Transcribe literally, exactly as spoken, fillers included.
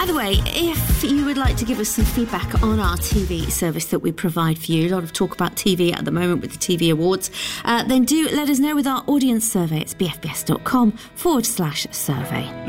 By the way, if you would like to give us some feedback on our T V service that we provide for you, a lot of talk about T V at the moment with the T V Awards, uh, then do let us know with our audience survey. It's bfbs.com forward slash survey.